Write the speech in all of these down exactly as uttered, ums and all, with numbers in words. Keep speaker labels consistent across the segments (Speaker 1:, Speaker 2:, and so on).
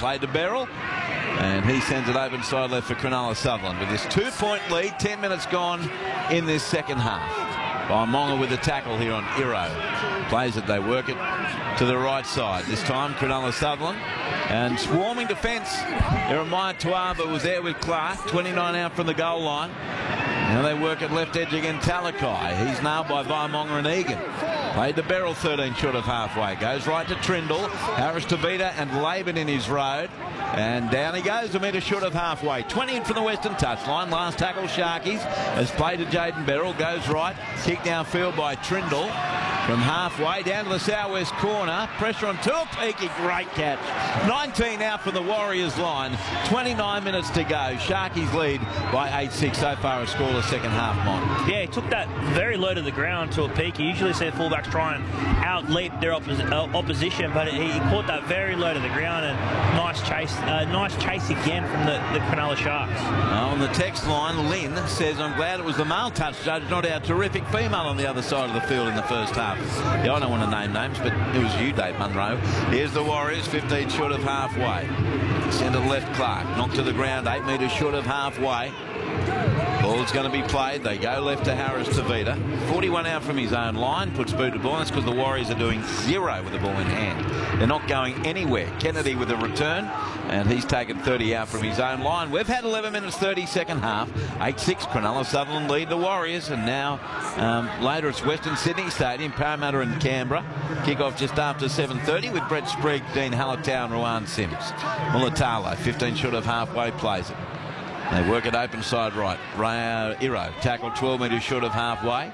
Speaker 1: Played to Beryl, and he sends it open side left for Cronulla Sutherland. With this two-point lead, ten minutes gone in this second half. Vaimonga with the tackle here on Iro. Plays it, they work it to the right side. This time, Cronulla Sutherland. And swarming defence, Jeremiah Tuava was there with Clark, twenty-nine out from the goal line. Now they work at left edge again, Talakai. He's nailed by Vaimonga and Egan. Played to Beryl, thirteen short of halfway. Goes right to Trindle. Harris Tavita and Laban in his road. And down he goes, a metre short of halfway. twenty in from the western touchline. Last tackle, Sharkies. Has played to Jaden Beryl. Goes right. Kick downfield by Trindle. From halfway down to the southwest corner. Pressure on Tuapiki. Great catch. nineteen out from the Warriors line. twenty-nine minutes to go. Sharkies lead by eight six so far, a scoreless second half, Mike.
Speaker 2: Yeah, he took that very low to the ground, Tuapiki. Usually see fullbacks try and out-leap their oppos uh, opposition, but he, he caught that very low to the ground, and nice chase uh, nice chase again from the, the Cronulla Sharks.
Speaker 1: On the text line, Lynn says, I'm glad it was the male touch judge, not our terrific female on the other side of the field in the first half. Yeah, I don't want to name names, but it was you, Dave Munro. Here's the Warriors, fifteen short of halfway. Centre left, Clark. Knocked to the ground, eight metres short of halfway. Ball's going to be played. They go left to Harris Tavita. forty-one out from his own line. Puts boot to ball. That's because the Warriors are doing zero with the ball in hand. They're not going anywhere. Kennedy with a return. And he's taken thirty out from his own line. We've had eleven minutes thirty second half. eight six Cronulla Sutherland lead the Warriors. And now um, later it's Western Sydney Stadium, Parramatta and Canberra. Kick-off just after seven thirty with Brett Sprigg, Dean Hallertau and Rowan Sims. Mulatalo, fifteen short of halfway, plays it. They work it open side right. Iro tackle twelve metres short of halfway.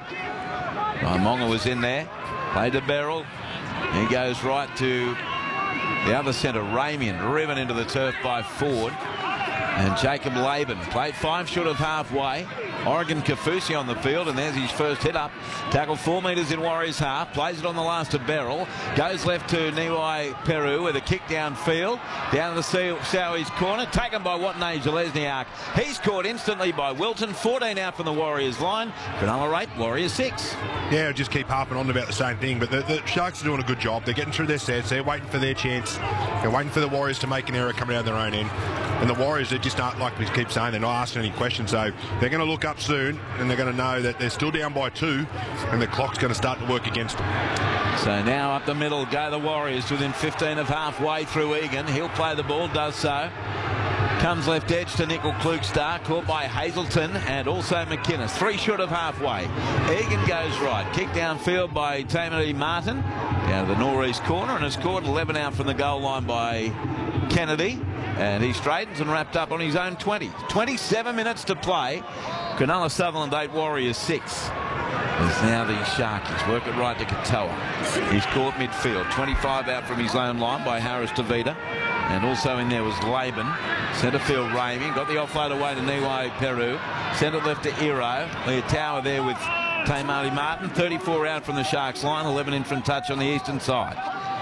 Speaker 1: Vaimonga was in there. Played to Beryl. He goes right to the other centre, Ramian, driven into the turf by Ford. And Jacob Laban played five short of halfway. Oregon Kafusi on the field, and there's his first hit up. Tackle four metres in Warriors half. Plays it on the last to Beryl. Goes left to Niwai Peru with a kick downfield. Down to the Sowies corner. Taken by Watney Zelezniak. He's caught instantly by Wilton. fourteen out from the Warriors line. Cronulla eight, Warriors six.
Speaker 3: Yeah, just keep harping on about the same thing, but the, the Sharks are doing a good job. They're getting through their sets. They're waiting for their chance. They're waiting for the Warriors to make an error coming out of their own end. And the Warriors, they just aren't, like we keep saying, they're not asking any questions. So they're going to look up soon, and they're going to know that they're still down by two, and the clock's going to start to work against them.
Speaker 1: So now up the middle go the Warriors within fifteen of halfway through Egan. He'll play the ball, does so. Comes left edge to Nickel Klugstar, caught by Hazelton and also McInnes. Three short of halfway. Egan goes right. Kick downfield by Tamati Martin. Down to the northeast corner, and has scored eleven out from the goal line by Kennedy. And he straightens and wrapped up on his own twenty. twenty-seven minutes to play. Cronulla Sutherland eight, Warriors six. It's now the Sharkies. Work it right to Katoa. He's caught midfield. twenty-five out from his own line by Harris Tavita. And also in there was Laban. Centre field Ramey. Got the offload away to Niwai Peru. Centre left to Iro. Leah Tower there with Tamati Martin. thirty-four out from the Sharks line. eleven in from touch on the eastern side.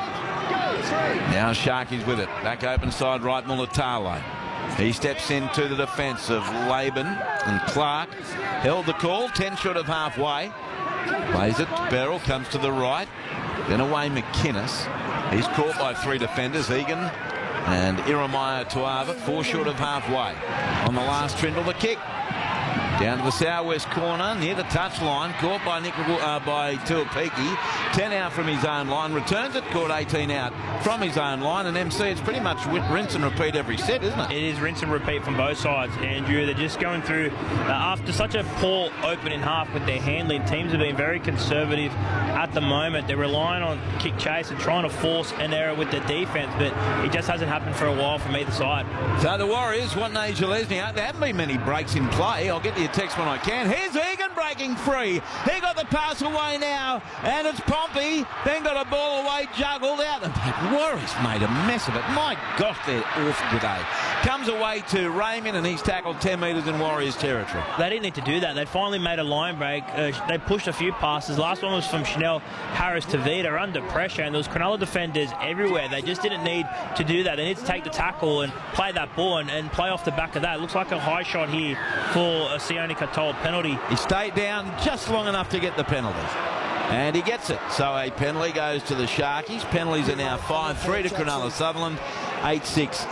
Speaker 1: Now Sharkies with it. Back open side right, Mulatalo. He steps into the defence of Laban and Clark. Held the call, ten short of halfway. Plays it, Beryl comes to the right. Then away McInnes. He's caught by three defenders, Egan and Jeremiah Tuava, four short of halfway. On the last Trindle, the kick. Down to the southwest corner, near the touchline, caught by Nick, uh, by Tuapiki. ten out from his own line, returns it, caught eighteen out from his own line. And M C, it's pretty much rinse and repeat every set, isn't it?
Speaker 2: It is rinse and repeat from both sides, Andrew. They're just going through, uh, after such a poor opening half with their handling, teams have been very conservative at the moment. They're relying on kick chase and trying to force an error with the defence, but it just hasn't happened for a while from either side.
Speaker 1: So the Warriors want Nigel Lesniak. There haven't been many breaks in play. I'll get to your text when I can. Here's Egan breaking free. He got the pass away now, and it's Pompey. Then got a ball away, juggled out. The Warriors made a mess of it. My gosh, they're awful today. Comes away to Raymond, and he's tackled ten metres in Warriors territory.
Speaker 2: They didn't need to do that. They finally made a line break. Uh, they pushed a few passes. Last one was from Chanel Harris Tavita under pressure, and there was Cronulla defenders everywhere. They just didn't need to do that. They need to take the tackle and play that ball and, and play off the back of that. It looks like a high shot here for a Sione Katoa penalty.
Speaker 1: He stayed down just long enough to get the penalty. And he gets it. So a penalty goes to the Sharkies. Penalties are now five three to Cronulla Sutherland, eight six